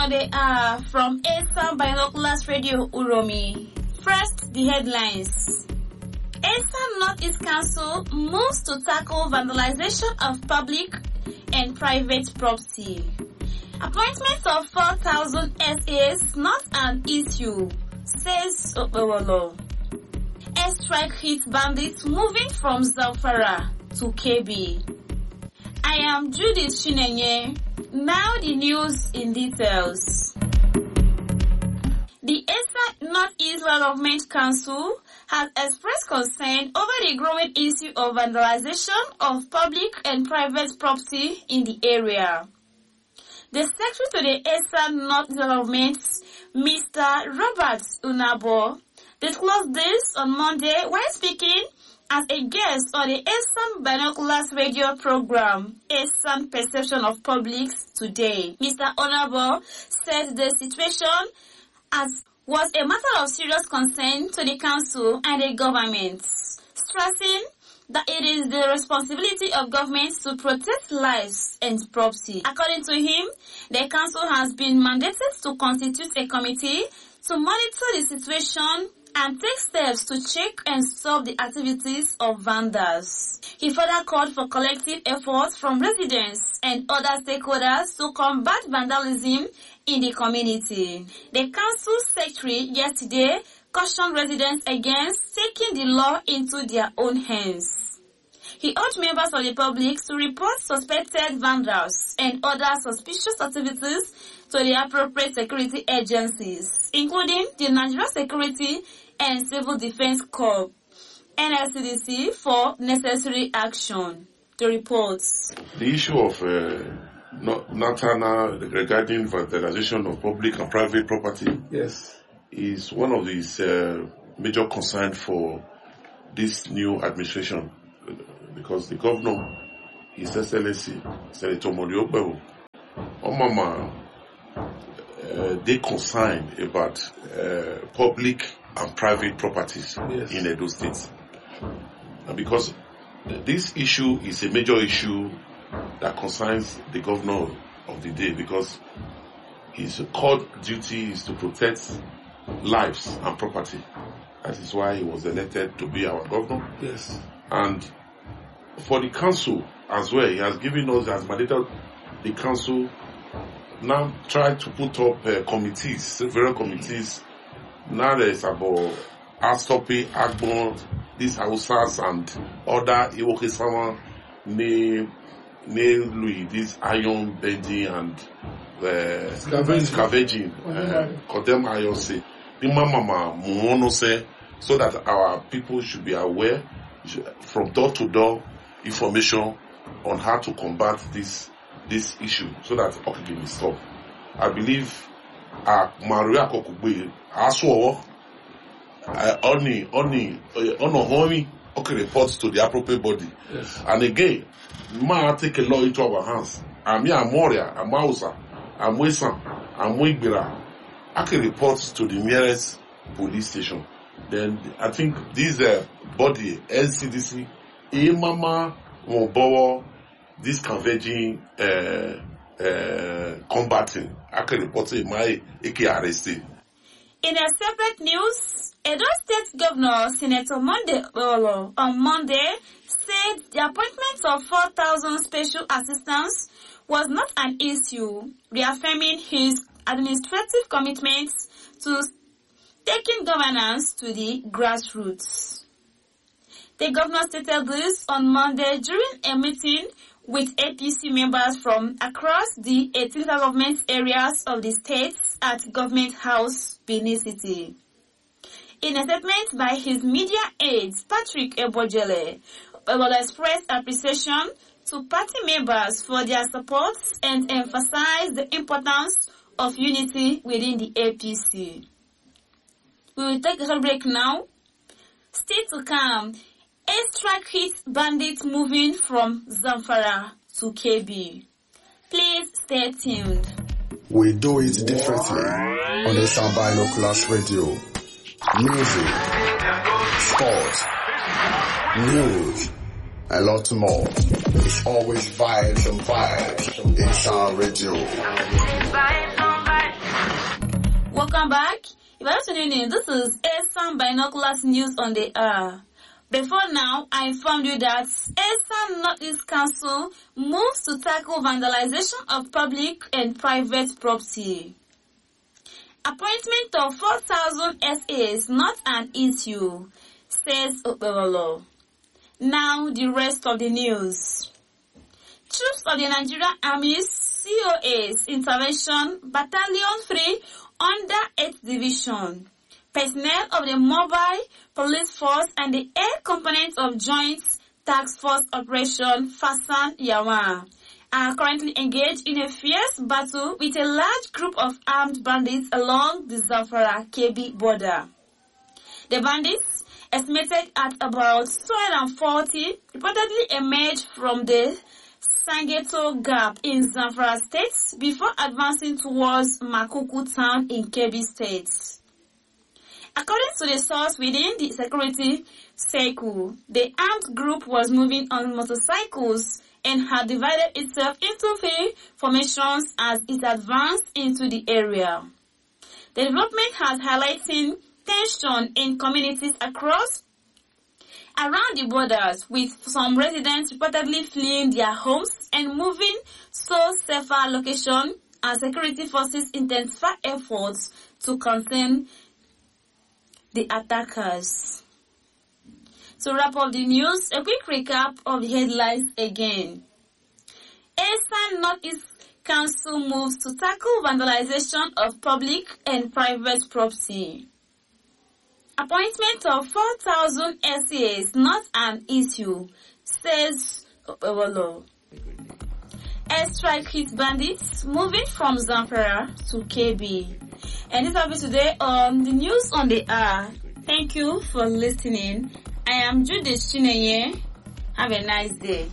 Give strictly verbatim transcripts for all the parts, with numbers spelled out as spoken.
they are from Esan Binoculars Radio Uromi. First, the headlines. Esan Northeast Council moves to tackle vandalization of public and private property. Appointment of four thousand S As not an issue, says Opewolo. Airstrike hits bandits moving from Zamfara to K B. I am Judith Chinenye. Now the news in details. The Esan Northeast Government Council has expressed concern over the growing issue of vandalization of public and private property in the area. The Secretary to the Esan North Development, Mister Robert Unabo, disclosed this on Monday when speaking as a guest on the Esan Binoculars radio program, Esan Perception of Publics Today. Mister Unabo said the situation as was a matter of serious concern to the council and the government, stressing that it is the responsibility of government to protect lives and property. According to him, the council has been mandated to constitute a committee to monitor the situation and take steps to check and stop the activities of vandals. He further called for collective efforts from residents and other stakeholders to combat vandalism in the community. The council secretary yesterday cautioned residents against taking the law into their own hands. He urged members of the public to report suspected vandals and other suspicious activities to the appropriate security agencies, including the Nigeria Security and Civil Defense Corps, N S C D C, for necessary action. The reports. The issue of uh, Natana regarding vandalization of public and private property yes. is one of these uh, major concerns for this new administration, because the governor, His Excellency Senator Moriobewu, Omama, uh, they concerned about uh, public and private properties yes. in Edo State. And because this issue is a major issue that concerns the governor of the day, because his core duty is to protect lives and property. That is why he was elected to be our governor. Yes. And for the council as well, he has given us, has mandated the council now try to put up uh, committees, several committees. Now there's about Astopi, Agbon, these Hausas and other Iwoke-sama, ne, ne Louis, this iron bending and uh, scavenging, Kodem Ayose, the mama Muono say, so that our people should be aware from door to door information on how to combat this this issue, so that okay can stop. I believe uh, Maria Kokugbe Aswo only only only okay reports to the appropriate body. Yes. And again, ma take a law into our hands. I'm here, I'm Moria, I'm Mausa, I'm Wesan, I'm Wigbira. I can report to the nearest police station. Then I think this uh, body, N C D C, Imama Mobowo, this converging uh, uh, combating, I can report to my A K R S T. In a separate news, Edo State Governor Senator Monday Olo on Monday said the appointment of four thousand special assistants was not an issue, reaffirming his administrative commitments to taking governance to the grassroots. The governor stated this on Monday during a meeting with A P C members from across the eighteen government areas of the state at Government House, Benin City. In a statement by his media aide, Patrick Ebojele, will express appreciation to party members for their support and emphasize the importance of unity within the A P C. We will take a short break now. Still to come, airstrike hits bandits moving from Zamfara to K B. Please stay tuned. We do it differently on Esan Binoculars Radio. Music, sports, news, a lot more. It's always vibes and vibes. Esan Radio. Welcome back. If you're tuning in, this is Esan Binoculars News on the Air. Before now, I informed you that Esan Northeast Council moves to tackle vandalization of public and private property. Appointment of four thousand S A is not an issue, says Okpebolo. Now the rest of the news. Troops of the Nigerian Army's C O A's Intervention Battalion three under eighth Division, personnel of the Mobile Police Force and the air component of Joint Task Force Operation Fasan Yawa are currently engaged in a fierce battle with a large group of armed bandits along the Zamfara-Kebbi border. The bandits, estimated at about two hundred forty, reportedly emerged from the Sangeto Gap in Zamfara State before advancing towards Makuku town in Kebbi State. According to the source within the security circle, the armed group was moving on motorcycles and had divided itself into three formations as it advanced into the area. The development has highlighted tension in communities across around the borders, with some residents reportedly fleeing their homes and moving to safer locations as security forces intensify efforts to contain the attackers. To wrap up the news, a quick recap of the headlines again. Esan Northeast Council moves to tackle vandalization of public and private property. Appointment of four thousand S A is not an issue, says Okpebolo. Airstrike hit bandits moving from Zamfara to Kebbi. And this will be today on the news on the air. Thank you for listening. I am Judith Chineye. Have a nice day.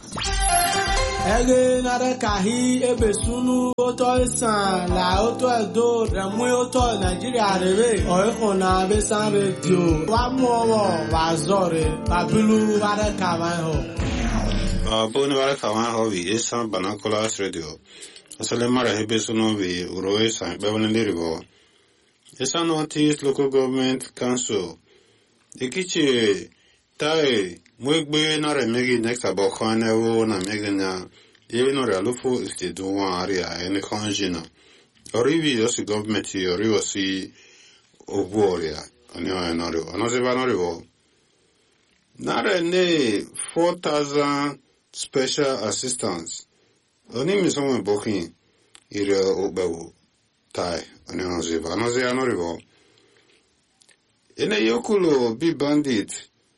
Ege nare kahi ebesunu oto isan la oto edo remu oto Nigeria rebe oikona besan radio wa muowo wa zore babilu ware kawan ho. Aboni ware kawan ho vi Esan Binoculars Radio. Asale mara hebesunu vi uro Esan bewone liribo. Esan Northeast Local Government Council. Ikichi tai mwegbe na remegi next abo khane wo na meganya yewe no realufo istedu wa area ene konjina orivi yosi government ori osi oboria ani wa nori ono se vanori wo na ne four thousand special assistants oni mi somo booking ire obewo tai ani ono se vanori se anori wo ene yokulo bi bandit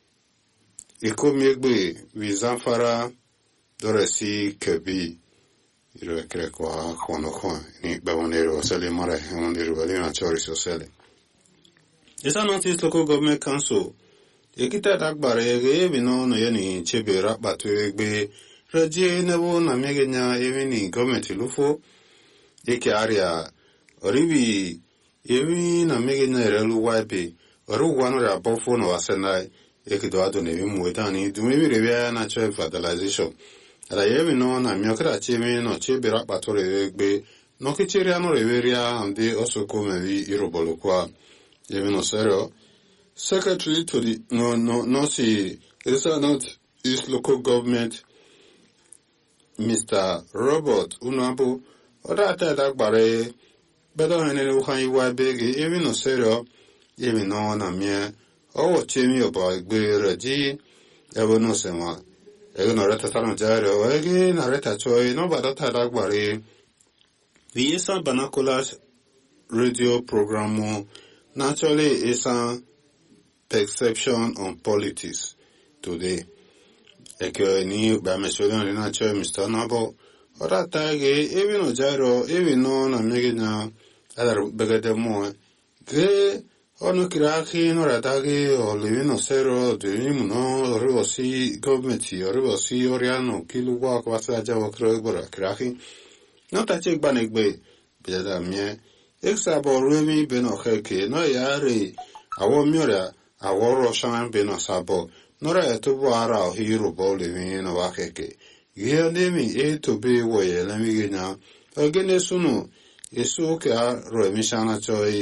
Ikomiegbe vi Zamfara doresi Kebbi iro krekwa kono kon ni bawonero osele mara ondiru balina chori sosele. Esan Northeast Local Government Council ekita dagbare ege bino no yeni chebe rapatu egbe reje nebo na megenya evini government lufo eke area oribi evi na megenya relu wipe oru wano ra bofo no asenai ekido ado ne muetani du mi revia na chef vandalization ala yemi no na miokra chemi no chebira patore egbe no kichiri ano reveria ande osoko mevi irobolo kwa yemi no sero secretary to the no no no si Esan Northeast Local Government Mister Robert Unabu oda ta dagbare bedo hene uhan iwa bege yemi no sero yemi no na mie owo chemi oba egbe reji ebo no sema ego no reta tano jare o ege na reta choi no bada ta dagbare the Esan Binoculars radio program naturally Esan perception on politics today eke ni ba mesolo ni na choi Mister Nabo ora tage even no jaro even no na megena adar begede mo ge ono kiraki no ratage o livino zero de no rivosi governmenti o rivosi oriano kiluwa kwasa jawo kro bora kiraki no ta chek banegbe beda mie exabo remi beno kheke no yare awo miora awo roshan beno sabo no ra to bara o hiro bo livino wa kheke ye nemi e to be wo ye lemi gina ogene sunu yesu ka ro mi shana choi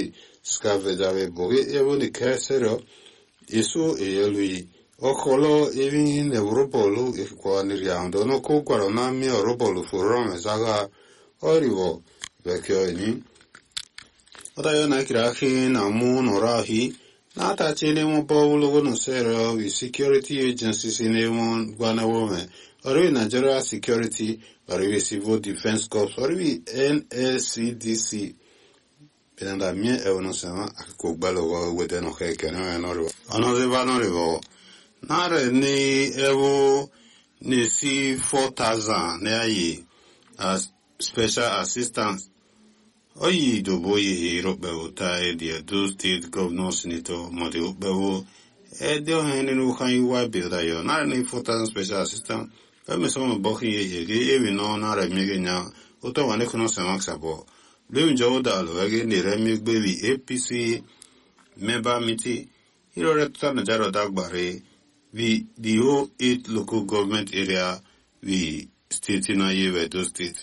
scavengere bogi evoni kesero isu eyelui okolo evi ne robolu ikwa niriando no ko kwaro na mi robolu furome zaga orivo vekyo ni otayo na kirahi na mu norahi na ta chele mo bawulo no sero with security agencies in one gwana woman or we Nigeria Security or we Civil Defense Corps or we N S C D C Penanda mie e ono sema akukubalo wete no heke no no ono ze va no rivo nare ni evo ni si four thousand ne ayi as special assistance oyi do boyi hiro be utai the do state governor senator modi ubewo e de ohene no kan yiwa be da yo nare ni four thousand special assistance e me so mo boki ye ge e bi no nare mi ge nya o to wane kono sema sabo le njo da lo ge ni re mi gbe bi A P C member meeting hiro re tuta na jaro dagbare we the whole eight local government area we state in a do state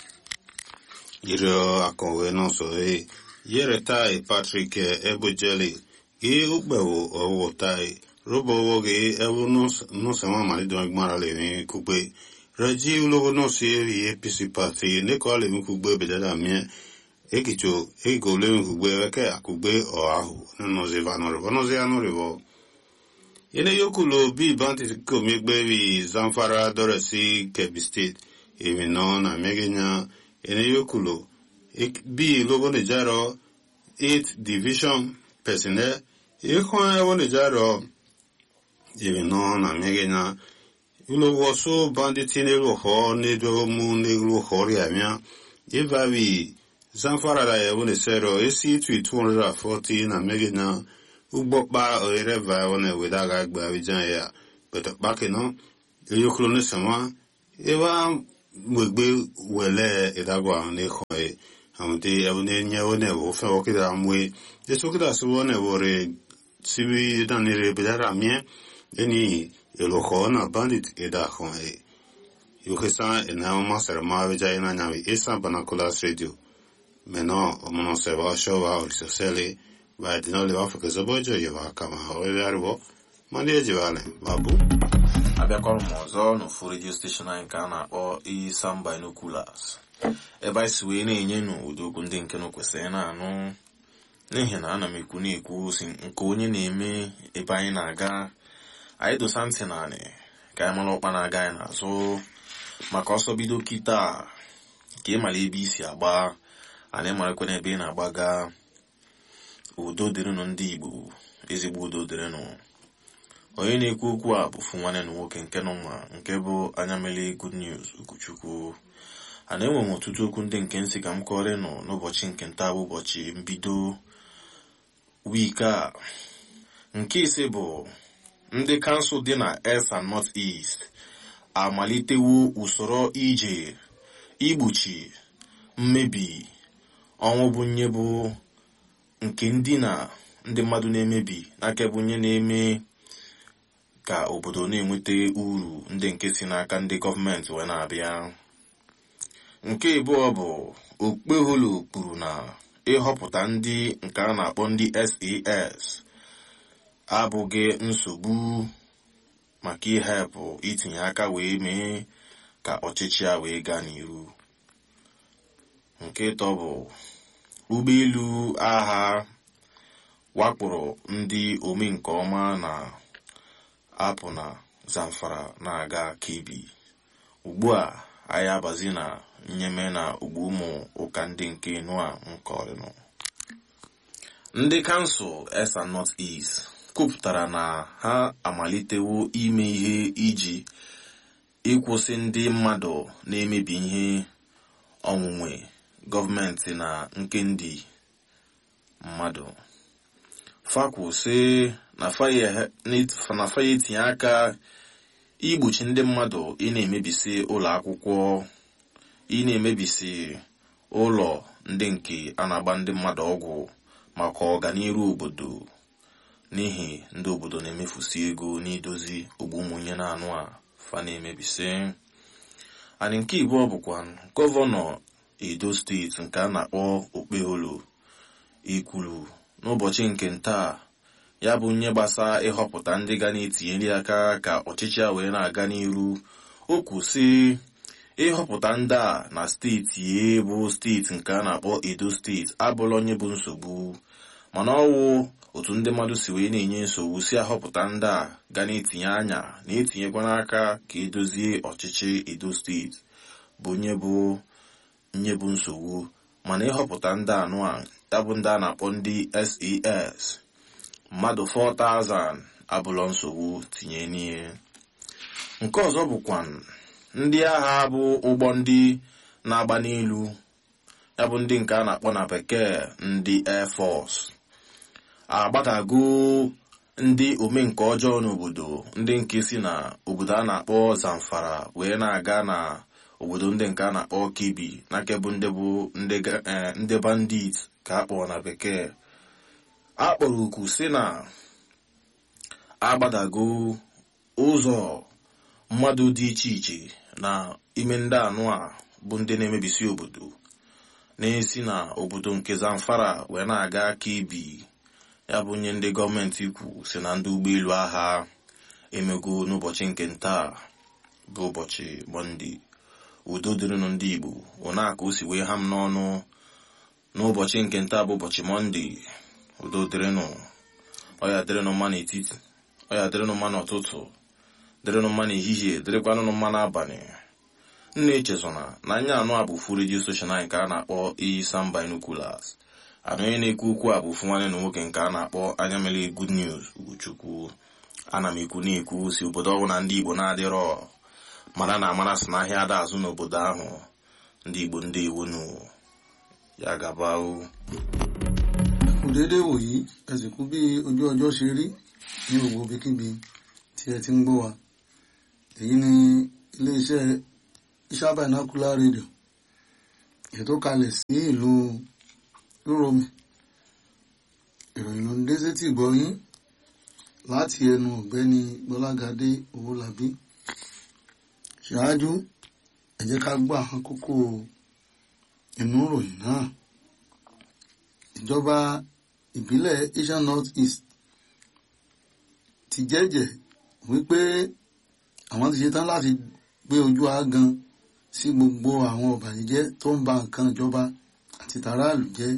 Iro akonwe no so e yere tai Patrick Ebojeli e ugbewo owo tai robo woge ewo no no sama mari do gbara le ni kugbe reji ulogo no se A P C party ne ko le mi kugbe bedada mi ekicho e go le mi kugbe ke akugbe o ahu no ze va no ro no ze anu ro Yene yokulo bi banti ko megbe bi Zamfara Doresi Kebbi State even no na megenya ene yokulo bi logo ne jaro eight division personnel e ko ewo ne jaro even no na megenya ulo woso banditi ne lo ho ne do mu ne lo ho ri amia e va bi Zamfara da ewo ne zero e si two hundred forty na megenya Ugbokpa oireva one wedaga gba bijan ya but back no yokulo ne sama ewa mwegbe wele edagwa ne khoe amte abune nya one wo fa okida amwe eso kida so one wore sibi danire bedara mie eni eloko na bandit eda khoe yokesa ena master ma beja ina nyawi esa banakola radio meno omono se va shova o sosele Ba di no le va fake zobojo ye va kama ho e arbo mandi e jivale babu abia kọrọ m ọzọ n'ofu radio station anyị nke a na-akpọ Isam Binoculars ebe anyị si wee na-enye n'ụdị okwu ndị nke no kwesịrị na-anụ n'ihi na ana m ekwu na-ekwu si nke onye na-eme ebe anyị na-aga anyị dosa ntị naanị ka anyị mara ọkpa na-aga anyị n'azụ maka ọsọ bido kịta ka ị mara ebe isi agba anyị marakwa na ebe ị na-agbaga udo dịrịnụ ndị Igbo ezigbo udo dịrịnụ onye na-ekwu okwu a bụ fụ nwanne na nwoke nke nọ mma nke bụ Anyamele Good News Ugochukwu a na-enwe m ọtụtụ okwu ndị nke nsị ka m kọrọ nọ n'ụbọchị nke nta bụ ụbọchị mbido wiiki a nke ise bụ ndị kansụl dị na East and North East amalitewo usoro ije igbochi mmebi ọnwụ bụ nye bụ nke ndị na ndị mmadụ na-emebi n'aka bụ onye na-eme ka obodo na-enweta uru ndị nke si n'aka ndị gọọmenti wee na-abịa. Nke abụọ bụ Okpeholo kwuru na ịhọpụta ndị nke a na-akpọ ndị S A S abụghị nsogbu maka ihepụ itinye aka wee mee ka ọchịchị a wee gaa n'ihu. Nke ịtọ bụ ụgbọelu agha wakporo ndị ome nke ọma na apụ na Zamfara na-aga Kebbi. Ugbu a anyị abazi na nyeme na ugbo ụmụ ụka ndị nke Noa nkọrịnụ. Ndị kansụl East and North East kwupụtara na ha amalitewo ime ihe iji ịkwụsị ndị mmadụ na-emebi ihe onwunwe gọọmenti na nke ndị mmadụ. Fakwu sị na faye etinye aka igbochi ndị mmadụ ị na-emebisi ụlọ akwụkwọ, ị na-emebisi ụlọ ndị nke a na-agba ndị mmadụ ọgwụ maka ọganiru obodo, n'ihi ndị obodo na-emefusi ego n'idozi ogbunwunye na-anụ a fa na-emebisi. Anyị nke Igbo bụkwa gọvanọ Edo steeti nke a na-akpọ Okpeholo ikwuru n'ụbọchị nke ntaa ya bụ nye gbasa ịhọpụta ndị ga na-etinyere aka ka ọchịchị a wee na-aga n'iru. O kwụsị ịhọpụta ndị a na steeti ya bụ steeti nke a na-akpọ Edo steeti abụla onye bụ nsogbu, mana ọwụ otu ndị mmadụ si wee na-enye nsogbu si ahọpụta ndị a ga na-etinye anya na-etinyekwa n'aka ka edozie ọchịchị Edo steeti bụ nye bụ nye bụ nsogbu. Mana ịhọpụta ndị anụ a ya bụ ndị a na-akpọ ndị S A S mmadụ four thousand abụlọ nsogbu tinye n'ihe. Nke ọzọ bụkwa ndị agha bụ ụgbọ ndị na-agba n'elu ya bụ ndị nke a na-akpọ na bekee ndị Air Force agbatago ndị omenka ọjọọ n'obodo ndị nke si na obodo a na-akpọ Zamfara wee na-aga na obodo ndị nke a na-akpọ Kebbi na kebụ ndị bụ ndị bandit ka a kpọrọ na bekee. A kpọrọ oku si na agbadago ụzọ mmadụ dị iche iche na ime ndị anụ a bụ ndị na-emebisi obodo na-esi na obodo nke Zamfara wee na-aga Kebbi. Ya bụ nye ndị gọọmenti ikwu si na ndị ụgbọelu agha emego n'ụbọchị nke ntaa bụ ụbọchị Mọnde. Udo dịrịnụ ndị Igbo, ụna ka o si wee ha m n'ọnụ n'ụbọchị nke ntaa bụ ụbọchị Mọnde. Udo dịrịnụ, ọya dịrịnụ mma n'etiti, ọya dịrịnụ mma n'ụtụtụ, dịrịnụ mma n'ehihie, dịrịkwanụ mma n'abalị. Nna echezona na anya anụ a bụ fu redio station anyị ka a na-akpọ Isam Binoculars. Anụ onye na-ekwu okwu a bụ ofu nwanne na nwoke nke a na-akpọ Anya Mere Good News Ugochukwu. Ana m ekwu na-ekwu si obodo ọbụla ndị Igbo na-adịrọ mara na amara si n'ahịa ada azụ n'obodo ahụ. Ndị Igbo ndị iwonu ya gaba o. Dédé wòyí ẹ sì kú bí ojú ọjọ́ ṣe rí ní gbogbo ibikíbi tí ẹ ti ń gbọ́ wa. Èyí ni iléeṣẹ́ Isam Binocular Radio ètò kalẹ̀ sí ìlú Uromi. Ìròyìn ló ń dé sétí ìgbọ́ yín láti ẹnu ọ̀gbẹ́ni Gbọ́lágadé Owólabí. Ṣáájú ẹ jẹ́ ká gbọ́ àwọn kókó inú ìròyìn náà. Ìjọba ìbílẹ̀ Asian North East ti jẹ́jẹ̀ wípé àwọn ti ṣetán láti gbé ojú àgàn sí gbogbo àwọn ọ̀bàyéjẹ́ tó ń ba nǹkan ìjọba àti tàráàlú jẹ́.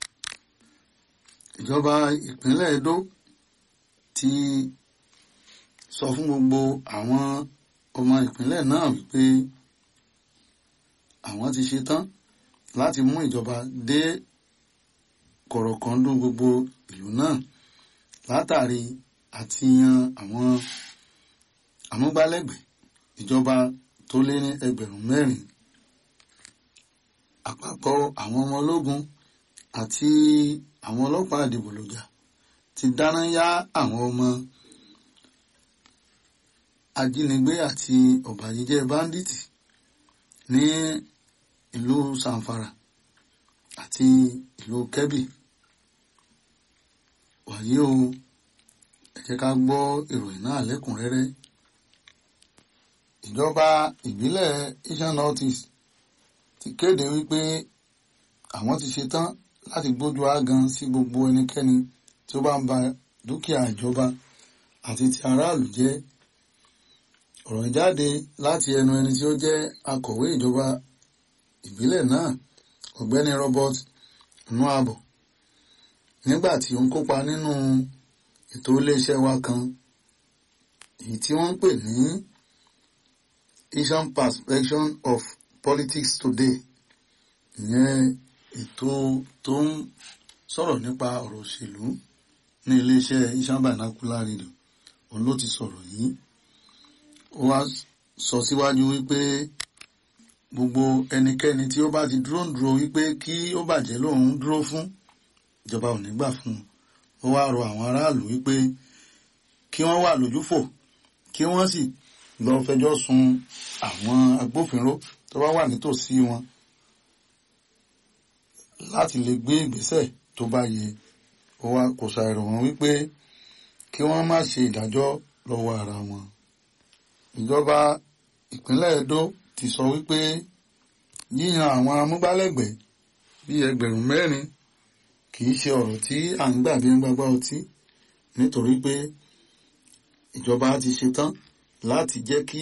Ìjọba ìpínlẹ̀ Edo ti sọ fún gbogbo àwọn ọmọ ìpínlẹ̀ náà wípé àwọn ti ṣetán láti mú ìjọba dé kọ̀rọ̀kọ́ndún gbogbo ìlú náà látàrí àti yan àwọn amúgbálẹ́gbẹ̀ẹ́ ìjọba tó lé ní ẹgbẹ̀rún mẹ́rin. Àpapọ̀ àwọn ọmọ ológun àti àwọn ọlọ́pàá àdìbòlòjà ti dáná yá àwọn ọmọ ajínigbé àti ọ̀bàyéjẹ́ báńdíìtì ní ìlú Zamfara àti ìlú Kebbi. Wàyí o, ẹ jẹ́ ká gbọ́ ìròyìn náà lẹ́kùnrẹ́rẹ́. Ìjọba ìbílẹ̀ Asian North East ti kéde wípé àwọn ti ṣetán láti gbójú àgàn sí gbogbo ẹnikẹ́ni tí ó bá ń ba dúkìá ìjọba àti ti aráàlú jẹ́. Ọ̀rọ̀ jáde láti ẹnu ẹni tí ó jẹ́ akọ̀wé ìjọba ìbílẹ̀ náà, ọ̀gbẹ́ni Robert Nuabo, nígbà tí ó ń kópa nínú ètò iléeṣẹ́ wa kan èyí tí wọ́n ń pè ní Asian Perspective of Politics Today. Ìyẹn ètò tó ń sọ̀rọ̀ nípa ọ̀rọ̀ òṣèlú ní iléeṣẹ́ Isam Binocular Radio. Òun ló ti sọ̀rọ̀ yìí. Ó wá sọ síwájú wípé gbogbo ẹnikẹ́ni tí ó bá ti dúró ń dúró wípé kí ó bàjẹ́ lòun dúró fún, ìjọba ò ní gbà fún un. Ó wá rọ àwọn aráàlú wípé kí wọ́n wà lójúfò kí wọ́n sì lọ fẹjọ́ sun àwọn agbófinró tó bá wà nítòsí wọn láti lè gbé ìgbésẹ̀ tó bá yẹ. Ó wá kò ṣàìrọ̀ wọ́n wípé kí wọ́n má ṣe ìdájọ́ lọ́wọ́ ara wọn. Ìjọba ìpínlẹ̀ Edo ti sọ wípé yíyan àwọn amúgbálẹ́gbẹ̀ẹ́ bíi ẹgbẹ̀rún mẹ́rin kì í ṣe ọ̀rọ̀ tí à ń gbà bí ń gbàgbá ọtí nítorí pé ìjọba ti ṣetán láti jẹ́ kí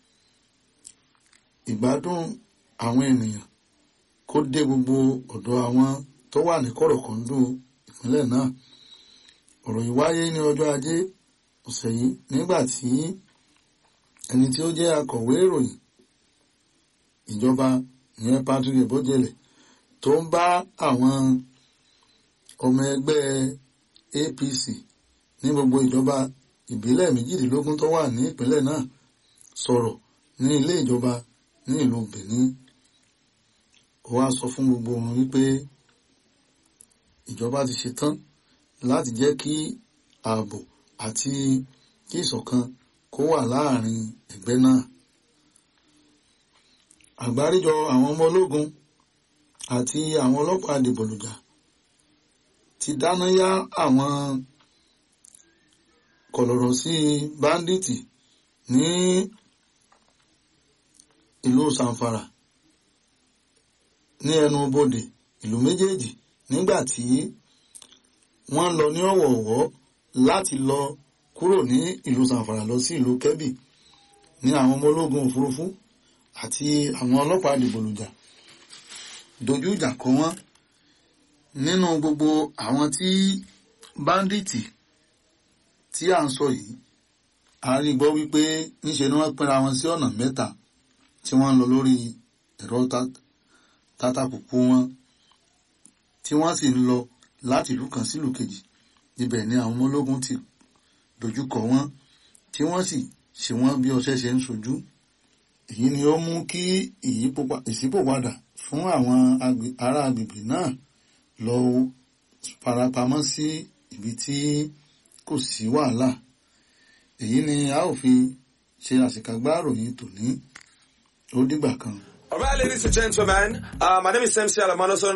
ìgbádùn àwọn ènìyàn kó dé gbogbo ọ̀dọ̀ àwọn tó wà ní kọ̀rọ̀kọ̀ndù ìpínlẹ̀ náà. Ọ̀rọ̀ yìí wáyé ní ọjọ́ ajé ọ̀sẹ̀ yìí nígbà tí ẹni tí ó jẹ́ akọ̀wé ìròyìn ìjọba ìyẹn Patrick Ebojele tó ń bá àwọn ọmọ ẹgbẹ́ A P C ní gbogbo ìjọba ìbílẹ̀ méjìdínlógún tó wà ní ìpínlẹ̀ náà sọ̀rọ̀ ní ilé ìjọba ní ìlú Benin. Ó wá sọ fún gbogbo wọn wípé ìjọba ti ṣetán láti jẹ́ kí ààbò àti kí ìṣọ̀kan kó wà láàrin ẹgbẹ́ náà. Àgbáríjọ àwọn ọmọ ológun àti àwọn ọlọ́pàá dìbòlùjà ti dáná yá àwọn kọ̀lọ̀rọ̀ sí báńdíìtì ní ìlú Zamfara ní ẹnu bodè ìlú méjèèjì nígbà tí wọ́n lọ ní ọ̀wọ̀ọ̀wọ́ láti lọ kúrò ní ìlú Zamfara lọ sí ìlú Kebbi ní àwọn ọmọ ológun òfurufú àti àwọn ọlọ́pàá dìbòlùjà dojú ìjà kọ wọ́n. Nínú gbogbo àwọn tí báńdíìtì tí à ń sọ yìí a rí gbọ́ wípé níṣe ni wọ́n pínra wọn sí ọ̀nà mẹ́ta tí wọ́n ń lọ lórí ẹ̀rọ tátàkùkù wọn tí wọ́n sì ń lọ láti ìlú kan sí ìlú kejì. Ibẹ̀ ni àwọn ọmọ ológun ti dojúkọ wọ́n tí wọ́n sì ṣe wọ́n bí ọṣẹ ṣe ń ṣojú. Èyí ni ó mú kí ìṣípòpadà fún àwọn ará agbègbè náà lọ farapamọ́ sí ibi tí kò sí wàhálà. Èyí ni a ó fi ṣe àṣekágbá ìròyìn tòní. Ó dìgbà kan. All right, ladies and gentlemen, uh, my name is M C Alamano.